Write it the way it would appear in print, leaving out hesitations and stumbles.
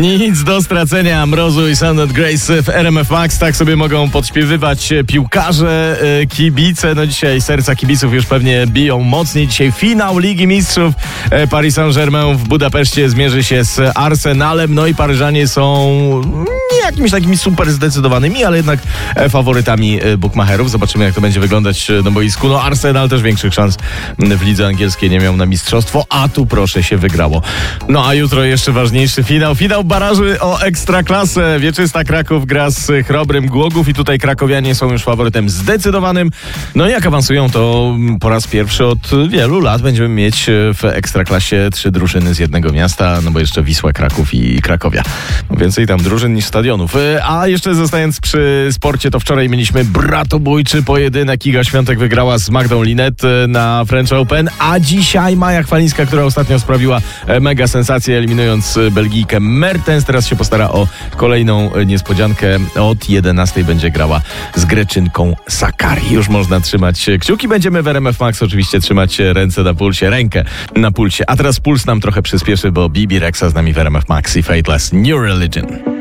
Nic do stracenia. Mrozu i Sound Grace w RMF Max. Tak sobie mogą podśpiewywać piłkarze, kibice. No dzisiaj serca kibiców już pewnie biją mocniej. Dzisiaj finał Ligi Mistrzów. Paris Saint-Germain w Budapeszcie zmierzy się z Arsenalem. No i Paryżanie są nie jakimiś takimi super zdecydowanymi, ale jednak faworytami bukmacherów. Zobaczymy, jak to będzie wyglądać na boisku. No Arsenal też większych szans w lidze angielskiej nie miał na mistrzostwo, a tu proszę się wygrało. No a jutro jeszcze ważniejszy finał baraży o Ekstraklasę. Wieczysta Kraków gra z Chrobrym Głogów i tutaj krakowianie są już faworytem zdecydowanym. No i jak awansują, to po raz pierwszy od wielu lat będziemy mieć w Ekstraklasie 3 drużyny z jednego miasta, no bo jeszcze Wisła, Kraków i Krakowia. Więcej tam drużyn niż stadionów. A jeszcze zostając przy sporcie, to wczoraj mieliśmy bratobójczy pojedynek. Iga Świątek wygrała z Magdą Linet na French Open, a dzisiaj Maja Chwalińska, która ostatnio sprawiła mega sensację, eliminując Belgijkę Mertens, teraz się postara o kolejną niespodziankę. Od 11 będzie grała z Greczynką Sakkari. Już można trzymać kciuki. Będziemy w RMF Max oczywiście trzymać rękę na pulsie. A teraz puls nam trochę przyspieszy, bo Bibi Rexa z nami w RMF Max i Fateless New Religion.